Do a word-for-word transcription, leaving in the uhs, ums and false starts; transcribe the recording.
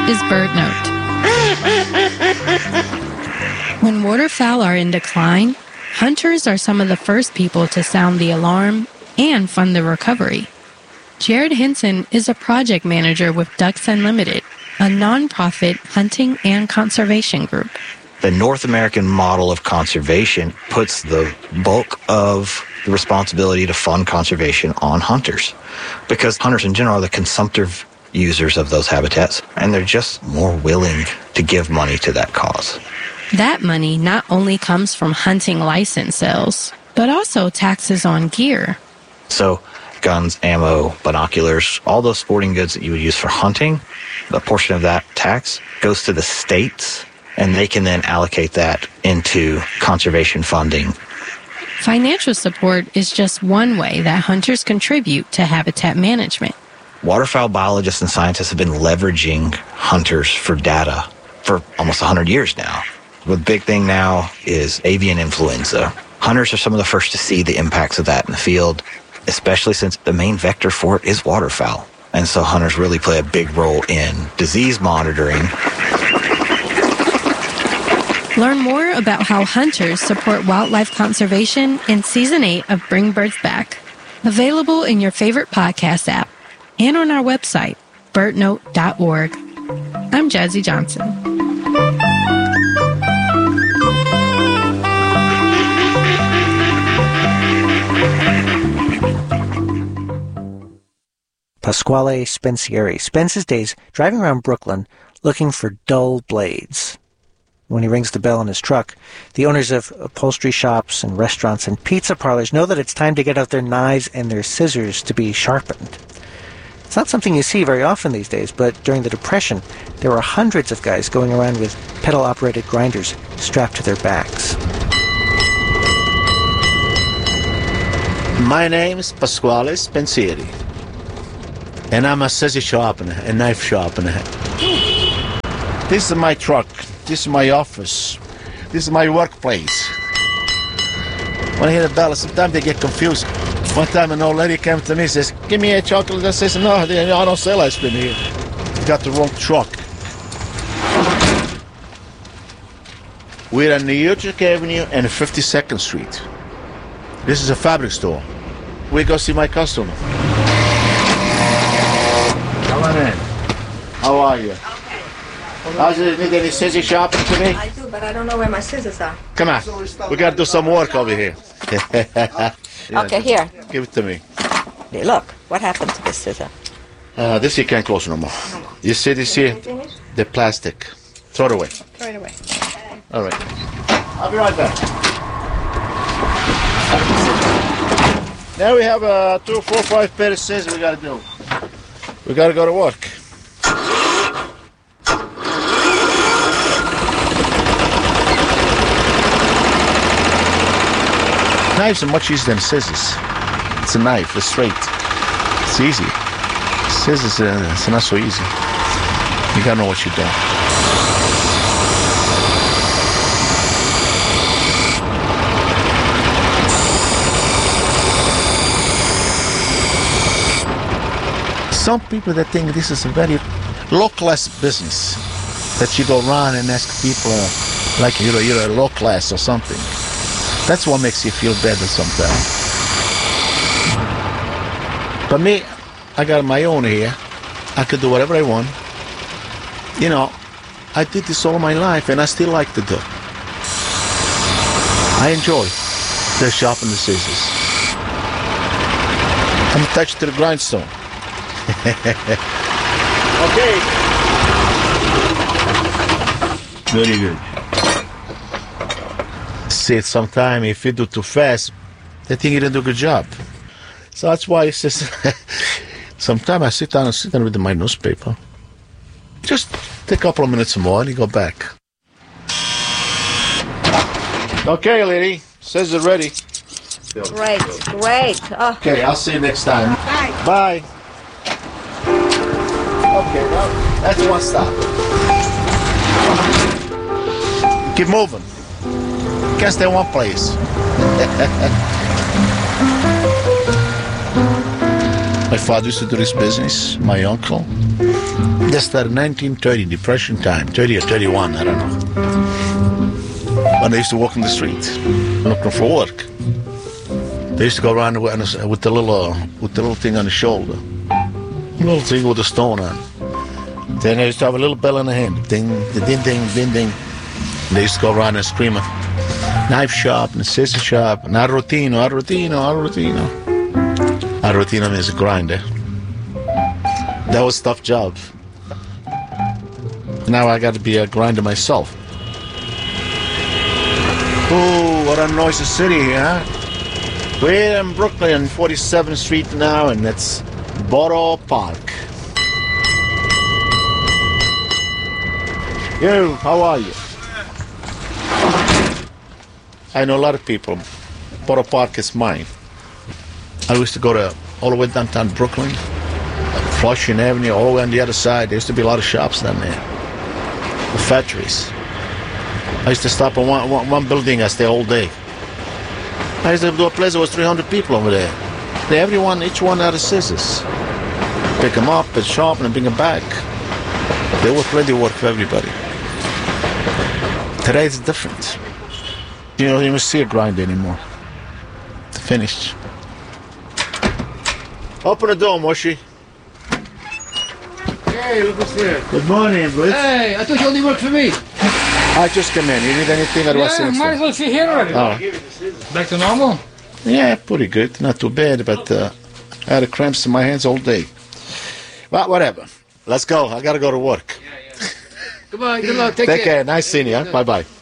is BirdNote. When waterfowl are in decline, hunters are some of the first people to sound the alarm and fund the recovery. Jared Henson is a project manager with Ducks Unlimited, a nonprofit hunting and conservation group. The North American model of conservation puts the bulk of the responsibility to fund conservation on hunters, because hunters in general are the consumptive users of those habitats, and they're just more willing to give money to that cause. That money not only comes from hunting license sales, but also taxes on gear. So guns, ammo, binoculars, all those sporting goods that you would use for hunting, a portion of that tax goes to the states, and they can then allocate that into conservation funding. Financial support is just one way that hunters contribute to habitat management. Waterfowl biologists and scientists have been leveraging hunters for data for almost one hundred years now. The big thing now is avian influenza. Hunters are some of the first to see the impacts of that in the field, especially since the main vector for it is waterfowl. And so hunters really play a big role in disease monitoring. Learn more about how hunters support wildlife conservation in Season eight of Bring Birds Back. Available in your favorite podcast app and on our website, bird note dot org. I'm Jazzy Johnson. Pasquale Spencieri spends his days driving around Brooklyn looking for dull blades. When he rings the bell in his truck, the owners of upholstery shops and restaurants and pizza parlors know that it's time to get out their knives and their scissors to be sharpened. It's not something you see very often these days, but during the Depression, there were hundreds of guys going around with pedal-operated grinders strapped to their backs. My name is Pasquale Spencieri, and I'm a scissor sharpener, a knife sharpener. This is my truck. This is my office. This is my workplace. When I hear the bell, sometimes they get confused. One time an old lady came to me and says, "Give me a chocolate." I says, "No, I don't sell ice cream here." You got the wrong truck. We're on New York Avenue and fifty-second Street. This is a fabric store. We go see my customer. Come on in. How are you? How's it? Need any scissors sharpening today? I do, but I don't know where my scissors are. Come on. We got to do some work over here. Yeah, okay, here. Give it to me. Hey, look, what happened to this scissor? Uh, this you can't close no more. You see this here? The plastic. Throw it away. Throw it away. All right. I'll be right back. Now we have uh, two, four, five pair of scissors we got to do. We got to go to work. Knives are much easier than scissors. It's a knife, it's straight. It's easy. Scissors, uh, it's not so easy. You gotta know what you're doing. Some people that think this is a very low-class business, that you go around and ask people uh, like you're, you're a low class or something. That's what makes you feel better sometimes. But me, I got my own here. I could do whatever I want. You know, I did this all my life and I still like to do. I enjoy the sharpening the scissors. I'm attached to the grindstone. Okay. Very good. See, sometimes if you do too fast, they think you didn't do a good job. So that's why it says, sometimes I sit down and sit down with my newspaper. Just take a couple of minutes more and you go back. Okay, lady. Says it's ready. Great, great. Oh. Okay, I'll see you next time. Bye. Bye. Okay, well, that's one stop. Keep moving. Can't stay in one place. My father used to do this business, my uncle. They started in nineteen thirty, Depression time, thirty or thirty-one, I don't know. When they used to walk in the street looking for work. They used to go around with the little, uh, with the little thing on the shoulder. A little thing with a stone on. Then they used to have a little bell in the hand. Ding, ding, ding, ding, ding. They used to go around and screaming. Knife shop and scissor shop and arrotino, arrotino, arrotino. Arrotino means a grinder. That was a tough job. Now I got to be a grinder myself. Oh, what a noisy city, huh? We're in Brooklyn, forty-seventh Street now, and it's Borough Park. Yo, how are you? I know a lot of people. Borough Park is mine. I used to go to all the way downtown Brooklyn, Flushing Avenue, all the way on the other side. There used to be a lot of shops down there. The factories. I used to stop in one, one, one building, I stay all day. I used to do a place that was three hundred people over there. They, everyone, each one had a scissors. Pick them up and sharpen and bring them back. There was plenty of work for everybody. Today it's different. You don't even see a grind anymore. It's finished. Open the door, Moshe. Hey, look what's here. Good morning, Blitz. Hey, I thought you only worked for me. I just come in. You need anything? I was Yeah, might as well sit here already. Oh. Back to normal? Yeah, pretty good. Not too bad, but uh, I had cramps in my hands all day. Well, whatever. Let's go. I got to go to work. Goodbye. Good luck. Take, Take care. care. Nice seeing you. Huh? Bye-bye.